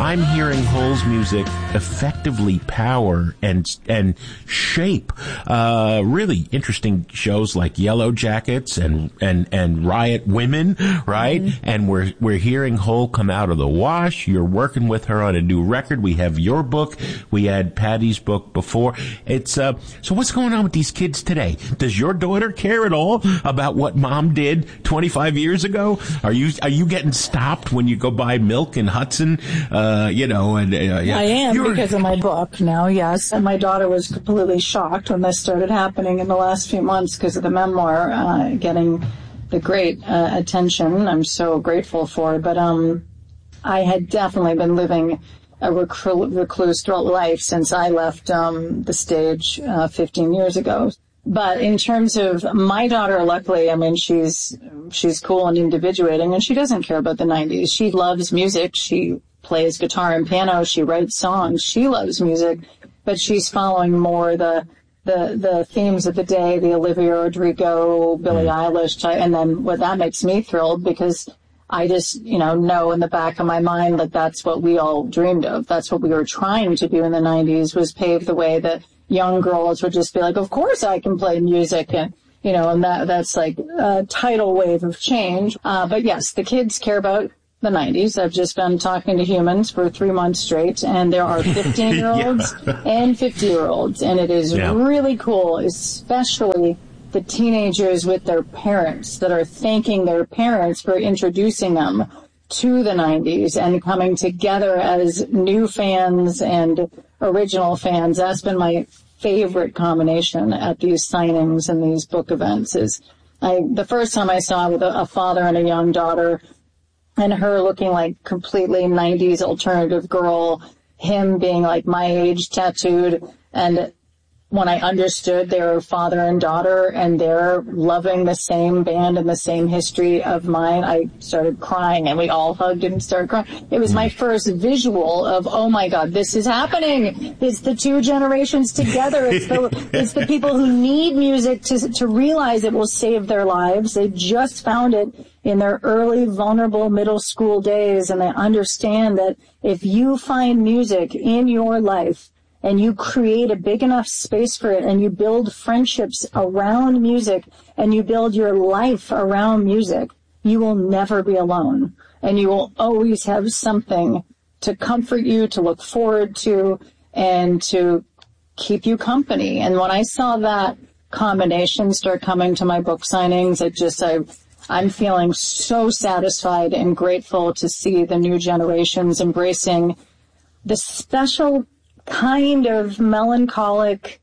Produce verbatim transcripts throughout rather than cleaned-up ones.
I'm hearing Hole's music effectively power and and shape uh, really interesting shows like Yellow Jackets and and and Riot Women, right? Mm-hmm. And we're we're hearing Hole come out of the wash. You're working with her on a new record. We have your book. We had Patty's book before. It's uh, so what's going on with these kids today? Does your daughter care at all about what mom did twenty-five years ago? Are you are you getting stopped when you go buy milk in Hudson? Uh, you know, and uh, yeah. I am You're, because of my book now, yes. And my daughter was completely shocked when this started happening in the last few months because of the memoir uh, getting the great uh, attention. I'm so grateful for it. But um, I had definitely been living a reclu- recluse life since I left um, the stage uh, fifteen years ago. But in terms of my daughter, luckily, I mean, she's she's cool and individuating, and she doesn't care about the nineties. She loves music. She plays guitar and piano. She writes songs. She loves music, but she's following more the the the themes of the day, the Olivia Rodrigo, Billie Eilish, and then what that makes me thrilled because I just, you know, know in the back of my mind that that's what we all dreamed of. That's what we were trying to do in the nineties, was pave the way that young girls would just be like, of course I can play music. And, you know, and that that's like a tidal wave of change. Uh, but yes, the kids care about the nineties. I've just been talking to humans for three months straight, and there are fifteen-year-olds yeah. and fifty-year-olds. And it is yeah. really cool, especially the teenagers with their parents that are thanking their parents for introducing them to the nineties and coming together as new fans and original fans. That's been my favorite combination at these signings and these book events. Is I the first time I saw with a, a father and a young daughter, and her looking like completely nineties alternative girl, him being like my age, tattooed, and when I understood they were father and daughter and they're loving the same band and the same history of mine, I started crying and we all hugged and started crying. It was my first visual of, oh my God, this is happening. It's the two generations together. It's the, it's the people who need music to, to realize it will save their lives. They just found it in their early, vulnerable middle school days, and they understand that if you find music in your life, and you create a big enough space for it, and you build friendships around music, and you build your life around music, you will never be alone. And you will always have something to comfort you, to look forward to, and to keep you company. And when I saw that combination start coming to my book signings, it just, I, I'm feeling so satisfied and grateful to see the new generations embracing the special kind of melancholic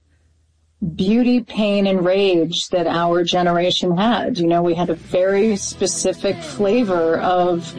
beauty, pain, and rage that our generation had. You know, we had a very specific flavor of